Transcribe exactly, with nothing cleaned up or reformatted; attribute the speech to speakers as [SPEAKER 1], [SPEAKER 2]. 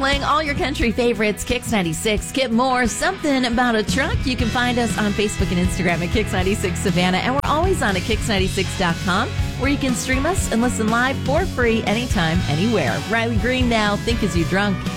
[SPEAKER 1] playing all your country favorites. Kix ninety-six, get more, something about a truck. You can find us on Facebook and Instagram at Kix ninety-six Savannah, and we're always on at kix ninety-six dot com, where you can stream us and listen live for free anytime, anywhere. Riley Green now, Think As You Drunk.